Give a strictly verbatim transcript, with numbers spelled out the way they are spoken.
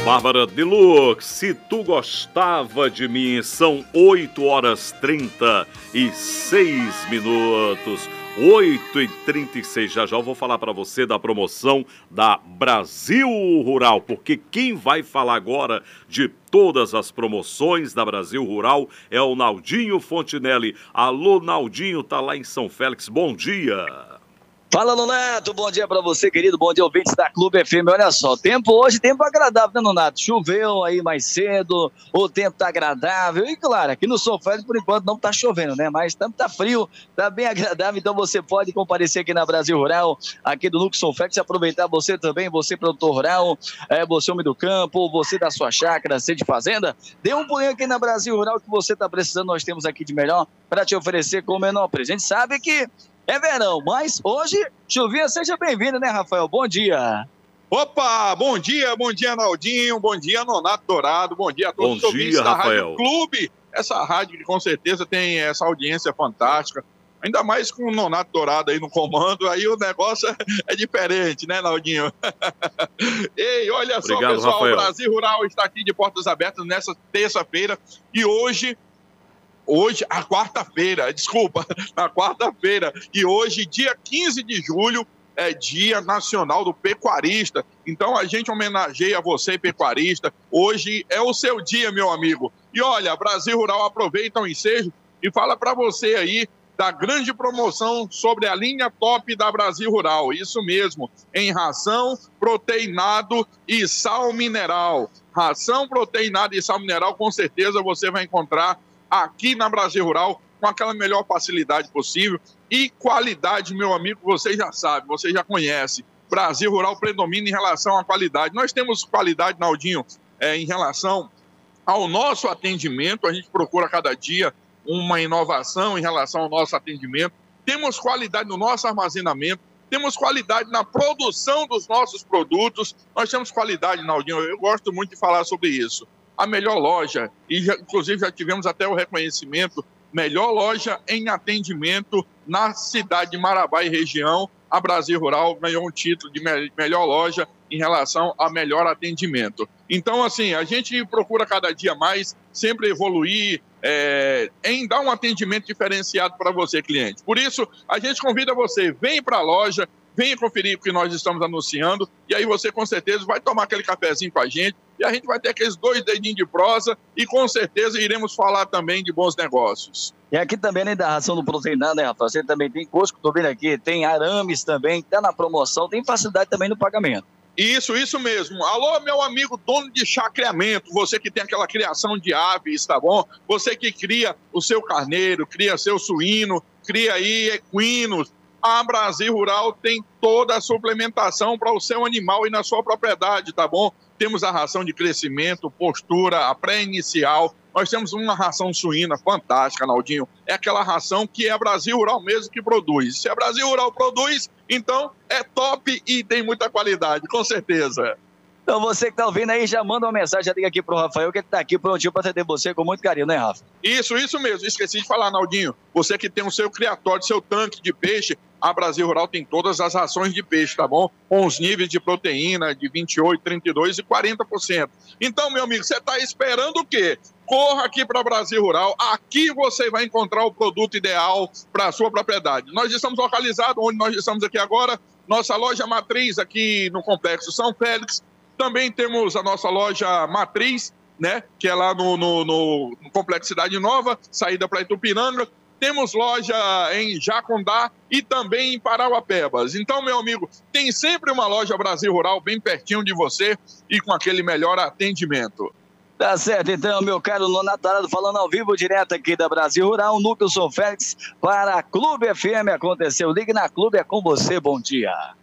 Bárbara Deluxe, se tu gostava de mim, são oito horas trinta e seis minutos. oito e trinta e seis, já já eu vou falar para você da promoção da Brasil Rural, porque quem vai falar agora de todas as promoções da Brasil Rural é o Naldinho Fontinelli. Alô, Naldinho, tá lá em São Félix, bom dia. Fala, Nonato, bom dia pra você, querido, bom dia, ouvintes da Clube F M. Olha só, tempo hoje, tempo agradável, né, Nonato? Choveu aí mais cedo, o tempo tá agradável, e claro, aqui no São Félix, por enquanto, não tá chovendo, né? Mas tá, tá frio, tá bem agradável, então você pode comparecer aqui na Brasil Rural, aqui do Núcleo São Félix, aproveitar você também, você produtor rural, é, você homem do campo, você da sua chácara, você de fazenda, dê um pulinho aqui na Brasil Rural que você tá precisando, nós temos aqui de melhor para te oferecer com o menor preço. A gente sabe que é verão, mas hoje, chuvinha, seja bem-vindo, né, Rafael? Bom dia. Opa, bom dia, bom dia, Naldinho, bom dia, Nonato Dourado, bom dia a todos os ouvintes da Rádio Clube. Essa rádio que com certeza tem essa audiência fantástica, ainda mais com o Nonato Dourado aí no comando, aí o negócio é diferente, né, Naldinho? Ei, olha Obrigado, só, pessoal, Rafael. O Brasil Rural está aqui de portas abertas nessa terça-feira e hoje... Hoje, a quarta-feira, desculpa, na quarta-feira, e hoje, dia quinze de julho, é Dia Nacional do Pecuarista. Então, a gente homenageia você, pecuarista. Hoje é o seu dia, meu amigo. E olha, Brasil Rural aproveita o ensejo e fala para você aí da grande promoção sobre a linha top da Brasil Rural. Isso mesmo, em ração, proteinado e sal mineral. Ração, proteinado e sal mineral, com certeza você vai encontrar aqui na Brasil Rural, com aquela melhor facilidade possível e qualidade, meu amigo, você já sabe, você já conhece. Brasil Rural predomina em relação à qualidade. Nós temos qualidade, Naldinho, é, em relação ao nosso atendimento, a gente procura cada dia uma inovação em relação ao nosso atendimento. Temos qualidade no nosso armazenamento, temos qualidade na produção dos nossos produtos, nós temos qualidade, Naldinho, eu gosto muito de falar sobre isso. A melhor loja, e já, inclusive já tivemos até o reconhecimento, melhor loja em atendimento na cidade de Marabá e região. A Brasil Rural ganhou um título de me melhor loja em relação a melhor atendimento. Então, assim, a gente procura cada dia mais sempre evoluir é, em dar um atendimento diferenciado para você, cliente. Por isso, a gente convida você, vem para a loja, venha conferir o que nós estamos anunciando e aí você com certeza vai tomar aquele cafezinho com a gente e a gente vai ter aqueles dois dedinhos de prosa e com certeza iremos falar também de bons negócios. E aqui também, além da ração do proteinado, né, Rafael? Você também tem cusco, tô vendo aqui, tem arames também, tá na promoção, tem facilidade também no pagamento. Isso, isso mesmo. Alô, meu amigo dono de chacreamento, você que tem aquela criação de aves, tá bom? Você que cria o seu carneiro, cria seu suíno, cria aí equinos. A Brasil Rural tem toda a suplementação para o seu animal e na sua propriedade, tá bom? Temos a ração de crescimento, postura, a pré-inicial. Nós temos uma ração suína fantástica, Naldinho. É aquela ração que é a Brasil Rural mesmo que produz. Se a Brasil Rural produz, então é top e tem muita qualidade, com certeza. Então você que está ouvindo aí, já manda uma mensagem, já liga aqui pro Rafael, que ele está aqui prontinho para atender você com muito carinho, né, Rafa? Isso, isso mesmo. Esqueci de falar, Naldinho. Você que tem o seu criatório, seu tanque de peixe, a Brasil Rural tem todas as rações de peixe, tá bom? Com os níveis de proteína de vinte e oito, trinta e dois e quarenta por cento. Então, meu amigo, você está esperando o quê? Corra aqui para a Brasil Rural. Aqui você vai encontrar o produto ideal para a sua propriedade. Nós estamos localizados onde nós estamos aqui agora, nossa loja matriz aqui no Complexo São Félix. Também temos a nossa loja matriz, né, que é lá no, no, no, no Complexo Cidade Nova, saída para Itupiranga. Temos loja em Jacundá e também em Parauapebas. Então, meu amigo, tem sempre uma loja Brasil Rural bem pertinho de você e com aquele melhor atendimento. Tá certo, então, meu caro Nonato Dourado, falando ao vivo, direto aqui da Brasil Rural, Núcleo São Félix, para a Clube F M aconteceu. Ligue na Clube, é com você, bom dia.